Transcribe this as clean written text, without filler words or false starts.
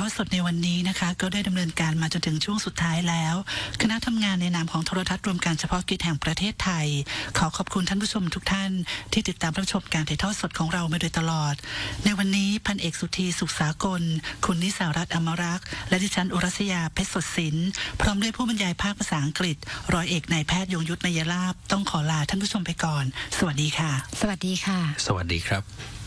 อดสดในวันนี้นะคะก็ได้ดำเนินการมาจนถึงช่วงสุดท้ายแล้วคณะทำงานในนามของโทรทัศน์รวมการเฉพาะกิจแห่งประเทศไทยขอขอบคุณท่านผู้ชมทุกท่านที่ติดตามรับชมการถ่ายทอดสดของเรามาโดยตลอดในวันนี้พันเอกสุธีสุขสากลคุณนิสารัตน์อมรักษ์และดิฉันอุรัสยาเพชรสดศิลป์พร้อมด้วยผู้บรรยายภาคภาษาอังกฤษร้อยเอกนายแพทย์ยงยุทธนยลาภต้องขอลาท่านผู้ชมไปก่อนสวัสดีค่ะสวัสดีค่ะสวัสดีครับ